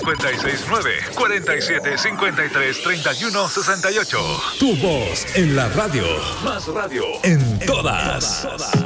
569-4753-3168. Tu voz en la radio. Más radio en todas.